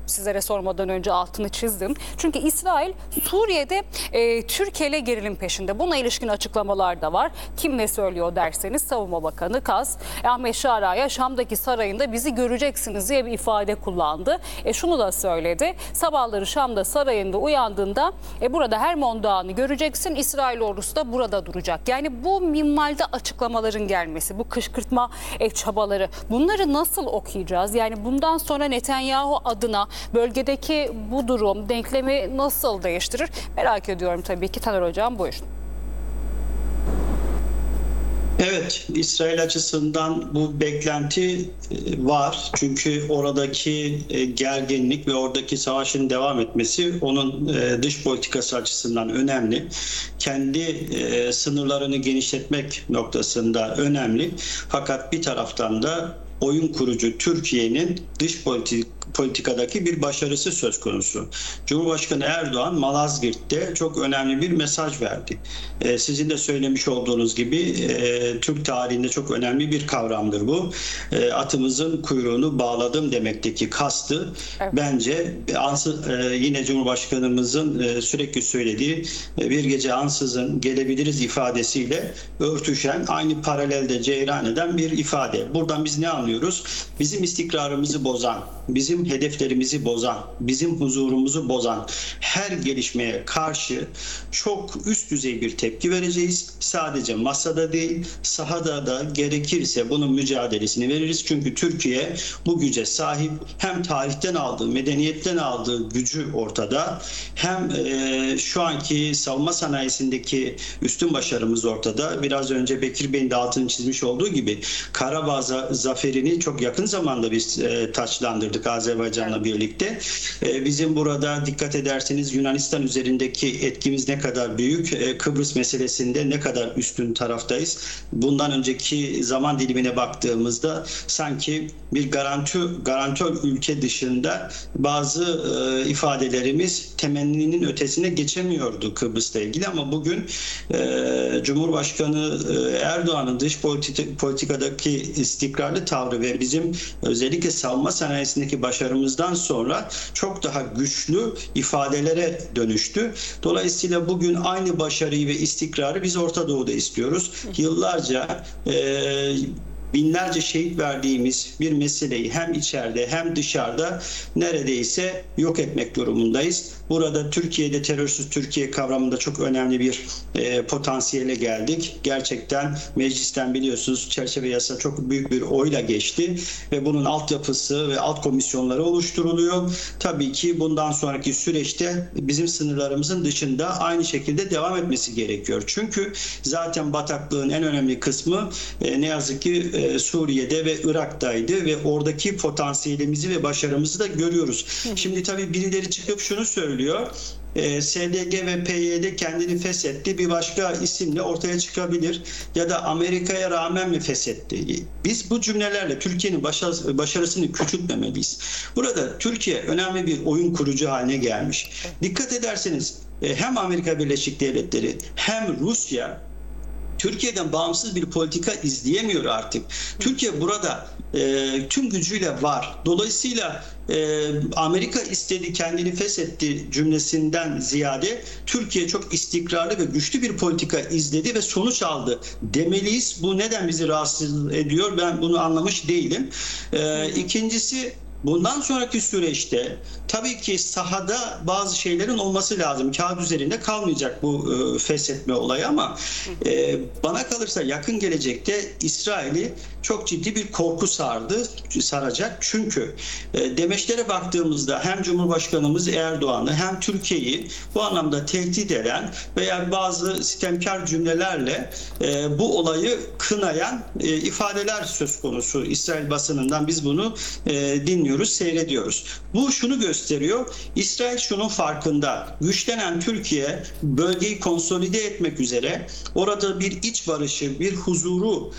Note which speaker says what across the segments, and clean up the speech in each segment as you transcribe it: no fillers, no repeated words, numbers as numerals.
Speaker 1: sizlere sormadan önce altını çizdim. Çünkü İsrail Suriye'de Türkiye ile gerilim peşinde. Buna ilişkin açıklamalar da var. Kim ne söylüyor derseniz Savunma Bakanı Kaz, Ahmet Şara'ya Şam'daki sarayında bizi göreceksiniz diye bir ifade kullandı. Şunu da söyledi. Sabahları Şam'da sarayında uyandığında burada Hermon Dağı'nı göreceksin. İsrail ordusu da burada duracak. Yani bu minvalde açıklamaların gelmesi, bu kışkırtma çabaları, bunları nasıl okuyacağız? Yani bundan sonra Netanyahu adına bölgedeki bu durum, denklemi nasıl değiştirir? Merak ediyorum tabii ki. Taner Hocam buyurun.
Speaker 2: Evet, İsrail açısından bu beklenti var. Çünkü oradaki gerginlik ve oradaki savaşın devam etmesi onun dış politikası açısından önemli. Kendi sınırlarını genişletmek noktasında önemli. Fakat bir taraftan da oyun kurucu Türkiye'nin dış politikadaki bir başarısı söz konusu. Cumhurbaşkanı Erdoğan Malazgirt'te çok önemli bir mesaj verdi. Sizin de söylemiş olduğunuz gibi Türk tarihinde çok önemli bir kavramdır bu. Atımızın kuyruğunu bağladım demekteki kastı, evet, bence yine Cumhurbaşkanımızın sürekli söylediği bir gece ansızın gelebiliriz ifadesiyle örtüşen, aynı paralelde ceyran eden bir ifade. Buradan biz ne anlıyoruz? Bizim istikrarımızı bozan, bizim hedeflerimizi bozan, bizim huzurumuzu bozan her gelişmeye karşı çok üst düzey bir tepki vereceğiz. Sadece masada değil, sahada da gerekirse bunun mücadelesini veririz. Çünkü Türkiye bu güce sahip. Hem tarihten aldığı, medeniyetten aldığı gücü ortada. Hem şu anki savunma sanayisindeki üstün başarımız ortada. Biraz önce Bekir Bey'in de altını çizmiş olduğu gibi Karabağ zaferini çok yakın zamanda biz taçlandırdık Azerbaycan'la birlikte. Bizim burada dikkat ederseniz Yunanistan üzerindeki etkimiz ne kadar büyük, Kıbrıs meselesinde ne kadar üstün taraftayız. Bundan önceki zaman dilimine baktığımızda sanki bir garantör ülke dışında bazı ifadelerimiz temenninin ötesine geçemiyordu Kıbrıs'la ilgili, ama bugün Cumhurbaşkanı Erdoğan'ın dış politikadaki istikrarlı tavrı ve bizim özellikle savunma sanayisindeki başarımızdan sonra çok daha güçlü ifadelere dönüştü. Dolayısıyla bugün aynı başarıyı ve istikrarı biz Orta Doğu'da istiyoruz. Yıllarca binlerce şehit verdiğimiz bir meseleyi hem içeride hem dışarıda neredeyse yok etmek durumundayız. Burada Türkiye'de terörsüz Türkiye kavramında çok önemli bir potansiyele geldik. Gerçekten meclisten biliyorsunuz çerçeve yasa çok büyük bir oyla geçti ve bunun altyapısı ve alt komisyonları oluşturuluyor. Tabii ki bundan sonraki süreçte bizim sınırlarımızın dışında aynı şekilde devam etmesi gerekiyor. Çünkü zaten bataklığın en önemli kısmı ne yazık ki Suriye'de ve Irak'taydı ve oradaki potansiyelimizi ve başarımızı da görüyoruz. Şimdi tabii birileri çıkıp şunu söylüyor. SDG ve PYD kendini feshetti, bir başka isimle ortaya çıkabilir ya da Amerika'ya rağmen mi feshetti? Biz bu cümlelerle Türkiye'nin başarısını küçültmemeliyiz. Burada Türkiye önemli bir oyun kurucu haline gelmiş. Dikkat ederseniz hem Amerika Birleşik Devletleri hem Rusya Türkiye'den bağımsız bir politika izleyemiyor artık. Türkiye burada tüm gücüyle var. Dolayısıyla Amerika istedi, kendini feshetti cümlesinden ziyade Türkiye çok istikrarlı ve güçlü bir politika izledi ve sonuç aldı demeliyiz. Bu neden bizi rahatsız ediyor? Ben bunu anlamış değilim. İkincisi, bundan sonraki süreçte tabii ki sahada bazı şeylerin olması lazım. Kağıt üzerinde kalmayacak bu feshetme olayı, ama bana kalırsa yakın gelecekte İsrail'i çok ciddi bir korku saracak. Çünkü demeçlere baktığımızda hem Cumhurbaşkanımız Erdoğan'ı hem Türkiye'yi bu anlamda tehdit eden veya bazı sitemkar cümlelerle bu olayı kınayan ifadeler söz konusu. İsrail basınından biz bunu dinliyoruz, seyrediyoruz. Bu şunu gösteriyor. İsrail şunun farkında. Güçlenen Türkiye bölgeyi konsolide etmek üzere orada bir iç barışı, bir huzuru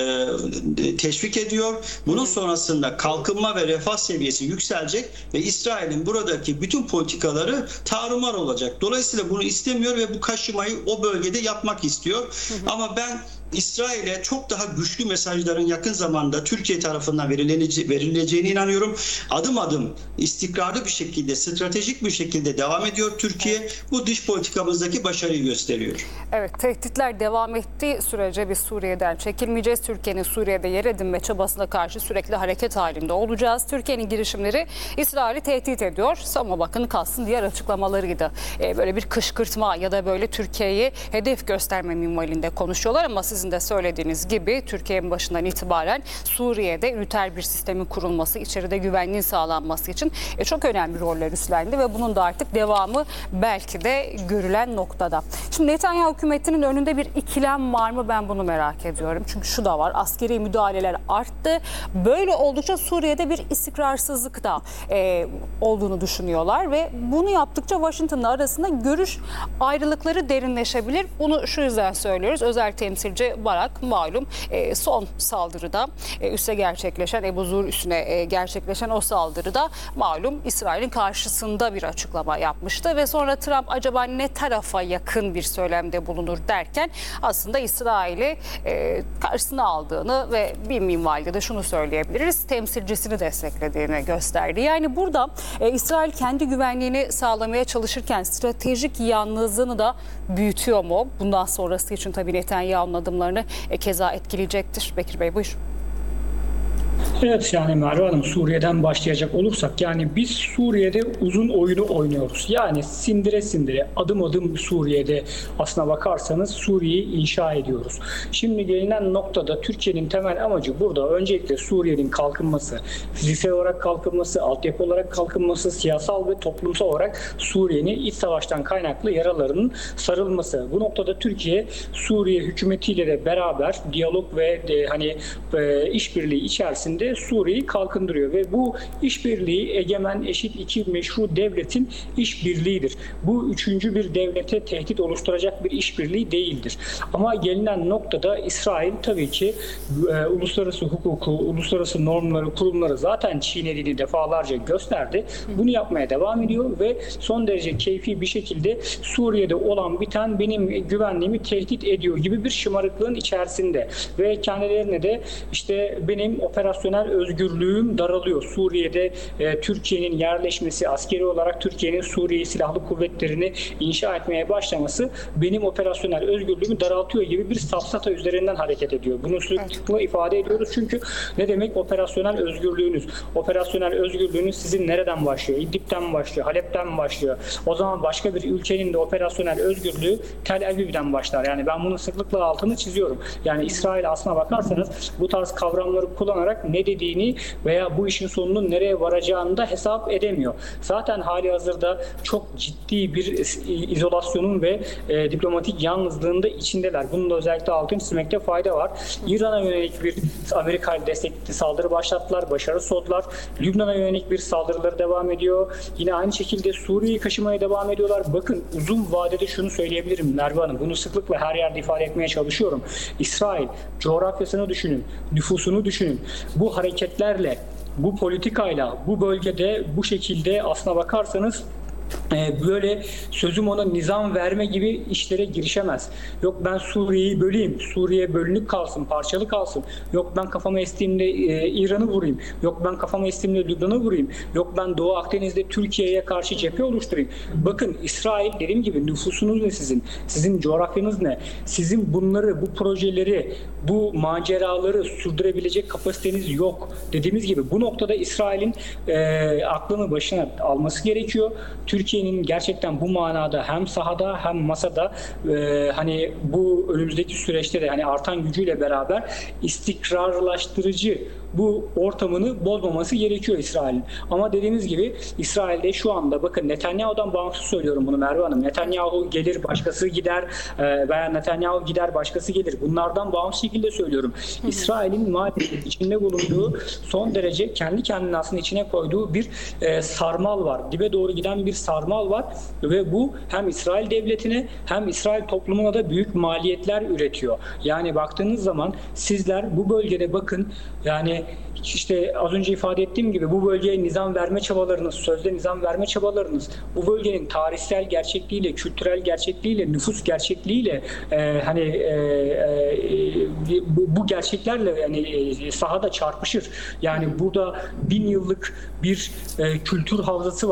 Speaker 2: teşvik ediyor. Bunun sonrasında kalkınma ve refah seviyesi yükselecek ve İsrail'in buradaki bütün politikaları tarumar olacak. Dolayısıyla bunu istemiyor ve bu kaşımayı o bölgede yapmak istiyor. Ama ben İsrail'e çok daha güçlü mesajların yakın zamanda Türkiye tarafından verileceğine inanıyorum. Adım adım istikrarlı bir şekilde, stratejik bir şekilde devam ediyor Türkiye. Bu dış politikamızdaki başarıyı gösteriyor.
Speaker 1: Evet, tehditler devam ettiği sürece biz Suriye'den çekilmeyeceğiz. Türkiye'nin Suriye'de yer edinme çabasına karşı sürekli hareket halinde olacağız. Türkiye'nin girişimleri İsrail'i tehdit ediyor. Savunma Bakanı Kass'ın diğer açıklamalarıydı. Böyle bir kışkırtma ya da böyle Türkiye'yi hedef gösterme minvalinde konuşuyorlar ama sizin de söylediğiniz gibi Türkiye'nin başından itibaren Suriye'de üniter bir sistemin kurulması, içeride güvenliğin sağlanması için çok önemli roller üstlendi ve bunun da artık devamı belki de görülen noktada. Şimdi Netanyahu hükümetinin önünde bir ikilem var mı, ben bunu merak ediyorum. Çünkü şu da var, askeri müdahaleler arttı. Böyle oldukça Suriye'de bir istikrarsızlık da olduğunu düşünüyorlar ve bunu yaptıkça Washington'la arasında görüş ayrılıkları derinleşebilir. Bunu şu yüzden söylüyoruz. Özel temsilci Barak malum son saldırıda üste gerçekleşen, Ebu Zur üstüne gerçekleşen o saldırıda malum İsrail'in karşısında bir açıklama yapmıştı ve sonra Trump acaba ne tarafa yakın bir söylemde bulunur derken aslında İsrail'i karşısına aldığını ve bir minvalde de şunu söyleyebiliriz, temsilcisini desteklediğini gösterdi. Yani burada İsrail kendi güvenliğini sağlamaya çalışırken stratejik yalnızlığını da büyütüyor mu? Bundan sonrası için tabii Netanyahu'nun adımlarını keza etkileyecektir. Bekir Bey buyur.
Speaker 3: Evet, yani Merve Hanım, Suriye'den başlayacak olursak yani biz Suriye'de uzun oyunu oynuyoruz. Yani sindire sindire adım adım Suriye'de aslına bakarsanız Suriye'yi inşa ediyoruz. Şimdi gelinen noktada Türkiye'nin temel amacı burada öncelikle Suriye'nin kalkınması, fiziksel olarak kalkınması, altyapı olarak kalkınması, siyasal ve toplumsal olarak Suriye'nin iç savaştan kaynaklı yaralarının sarılması. Bu noktada Türkiye Suriye hükümetiyle de beraber diyalog ve işbirliği içerisinde Suriye'yi kalkındırıyor ve bu işbirliği egemen, eşit iki meşru devletin işbirliğidir. Bu üçüncü bir devlete tehdit oluşturacak bir işbirliği değildir. Ama gelinen noktada İsrail tabii ki uluslararası hukuku, uluslararası normları, kurumları zaten çiğnediğini defalarca gösterdi. Bunu yapmaya devam ediyor ve son derece keyfi bir şekilde Suriye'de olan biten benim güvenliğimi tehdit ediyor gibi bir şımarıklığın içerisinde ve kendilerine de işte benim operasyonel özgürlüğüm daralıyor. Suriye'de Türkiye'nin yerleşmesi, askeri olarak Türkiye'nin Suriye Silahlı Kuvvetleri'ni inşa etmeye başlaması benim operasyonel özgürlüğümü daraltıyor gibi bir safsata üzerinden hareket ediyor. Bunu sıklıkla ifade ediyoruz çünkü ne demek operasyonel özgürlüğünüz? Operasyonel özgürlüğünüz sizin nereden başlıyor? İdlib'den mi başlıyor? Halep'ten mi başlıyor? O zaman başka bir ülkenin de operasyonel özgürlüğü Tel Aviv'den başlar. Yani ben bunun sıklıkla altını çiziyorum. Yani İsrail aslına bakarsanız bu tarz kavramları kullanarak ne dediğini veya bu işin sonunun nereye varacağını da hesap edemiyor. Zaten hali hazırda çok ciddi bir izolasyonun ve diplomatik yalnızlığın da içindeler. Bunun da özellikle altını çizmekte fayda var. İran'a yönelik bir Amerika ile destekli saldırı başlattılar, başarısız oldular. Lübnan'a yönelik bir saldırıları devam ediyor. Yine aynı şekilde Suriye'yi kaşımaya devam ediyorlar. Bakın uzun vadede şunu söyleyebilirim Merve Hanım. Bunu sıklıkla her yerde ifade etmeye çalışıyorum. İsrail coğrafyasını düşünün, nüfusunu düşünün. Bu hareketlerle, bu politikayla, bu bölgede bu şekilde aslına bakarsanız böyle sözüm ona nizam verme gibi işlere girişemez. Yok ben Suriye'yi böleyim, Suriye bölünük kalsın, parçalı kalsın. Yok ben kafama estiğimde İran'ı vurayım. Yok ben kafama estiğimde Lübnan'ı vurayım. Yok ben Doğu Akdeniz'de Türkiye'ye karşı cephe oluşturayım. Bakın İsrail dediğim gibi nüfusunuz ne sizin? Sizin coğrafyanız ne? Sizin bunları, bu projeleri, bu maceraları sürdürebilecek kapasiteniz yok. Dediğimiz gibi bu noktada İsrail'in aklını başına alması gerekiyor. Türkiye'nin gerçekten bu manada hem sahada hem masada bu önümüzdeki süreçte de artan gücüyle beraber istikrarlaştırıcı bu ortamını bozmaması gerekiyor İsrail'in. Ama dediğimiz gibi İsrail'de şu anda bakın Netanyahu'dan bağımsız söylüyorum bunu Merve Hanım. Netanyahu gelir başkası gider veya Netanyahu gider başkası gelir. Bunlardan bağımsız şekilde söylüyorum. İsrail'in maalesef içinde bulunduğu son derece kendi kendine aslında içine koyduğu bir sarmal var. Dibe doğru giden bir sarmal var ve bu hem İsrail devletine hem İsrail toplumuna da büyük maliyetler üretiyor. Yani baktığınız zaman sizler bu bölgede bakın yani Yani işte az önce ifade ettiğim gibi bu bölgeye nizam verme çabalarınız, sözde nizam verme çabalarınız, bu bölgenin tarihsel gerçekliğiyle, kültürel gerçekliğiyle, nüfus gerçekliğiyle bu gerçeklerle yani sahada çarpışır. Yani burada 1000 yıllık bir kültür havzası var.